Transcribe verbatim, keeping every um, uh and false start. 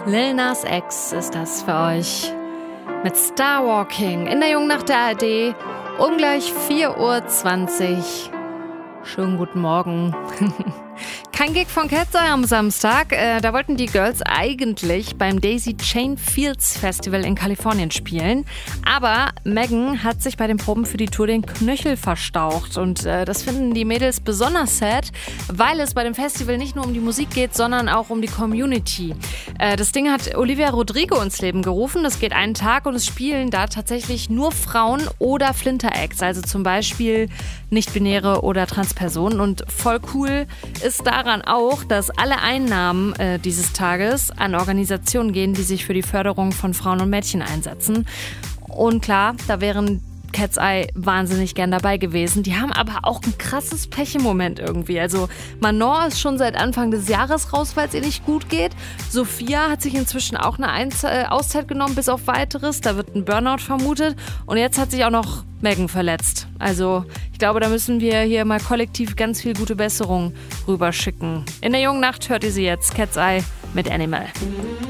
Lil Nas X ist das für euch. Mit Starwalking in der Jungen Nacht der A R D. Ungleich vier Uhr zwanzig. Schönen guten Morgen. Kein Gig von Cat's Eye am Samstag. Äh, da wollten die Girls eigentlich beim Daisy Chain Fields Festival in Kalifornien spielen. Aber Megan hat sich bei den Proben für die Tour den Knöchel verstaucht. Und äh, das finden die Mädels besonders sad, weil es bei dem Festival nicht nur um die Musik geht, sondern auch um die Community. Äh, das Ding hat Olivia Rodrigo ins Leben gerufen. Das geht einen Tag und es spielen da tatsächlich nur Frauen oder Flinter-Acts. Also zum Beispiel nicht-binäre oder Transpersonen. Und voll cool ist daran auch, dass alle Einnahmen äh, dieses Tages an Organisationen gehen, die sich für die Förderung von Frauen und Mädchen einsetzen. Und klar, da wären Cat's Eye wahnsinnig gern dabei gewesen. Die haben aber auch ein krasses Pech im Moment irgendwie. Also Manon ist schon seit Anfang des Jahres raus, weil es ihr nicht gut geht. Sophia hat sich inzwischen auch eine Einz- äh, Auszeit genommen, bis auf Weiteres. Da wird ein Burnout vermutet. Und jetzt hat sich auch noch Megan verletzt. Also ich glaube, da müssen wir hier mal kollektiv ganz viel gute Besserung rüberschicken. In der Jungen Nacht hört ihr sie jetzt. Cat's Eye mit Animal.